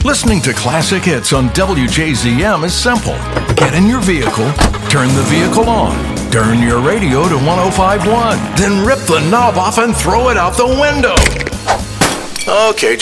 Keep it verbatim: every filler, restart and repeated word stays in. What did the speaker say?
Listening to classic hits on W J Z M is simple. Get in your vehicle, turn the vehicle on, turn your radio to one oh five point one, then rip the knob off and throw it out the window. Okay,